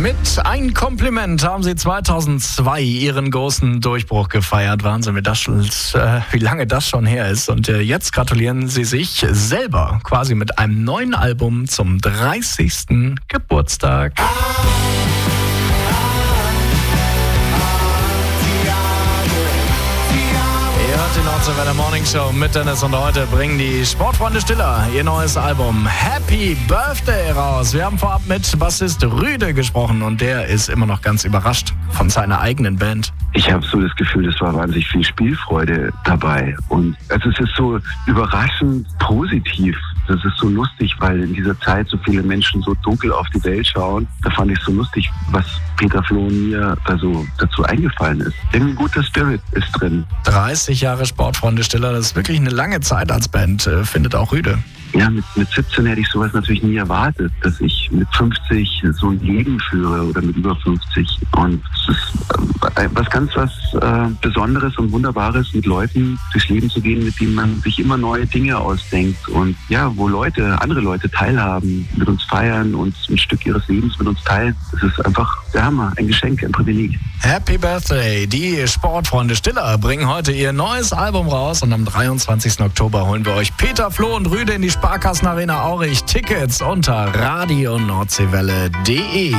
Mit Ein Kompliment haben sie 2002 ihren großen Durchbruch gefeiert. Wahnsinn, wie lange das schon her ist. Und jetzt gratulieren sie sich selber quasi mit einem neuen Album zum 30. Geburtstag. Die Nordseewelle Morning Show mit Dennis und heute bringen die Sportfreunde Stiller ihr neues Album Happy Birthday raus. Wir haben vorab mit Bassist Rüde gesprochen und der ist immer noch ganz überrascht von seiner eigenen Band. Ich habe so das Gefühl, es war wahnsinnig viel Spielfreude dabei und es ist so überraschend positiv. Das ist so lustig, weil in dieser Zeit so viele Menschen so dunkel auf die Welt schauen. Da fand ich so lustig, was Peter, Flo und mir also dazu eingefallen ist. Irgendwie ein guter Spirit ist drin. 30 Jahre Sportfreunde Stiller, das ist wirklich eine lange Zeit als Band, findet auch Rüde. Ja, mit 17 hätte ich sowas natürlich nie erwartet, dass ich mit 50 so ein Leben führe oder mit über 50. Und es ist was Besonderes und Wunderbares, mit Leuten durchs Leben zu gehen, mit denen man sich immer neue Dinge ausdenkt. Und ja, wo andere Leute teilhaben, mit uns feiern und ein Stück ihres Lebens mit uns teilen. Das ist einfach der Hammer, ein Geschenk, ein Privileg. Happy Birthday! Die Sportfreunde Stiller bringen heute ihr neues Album raus und am 23. Oktober holen wir euch Peter, Flo und Rüde in die Sparkassenarena Aurich. Tickets unter radionordseewelle.de.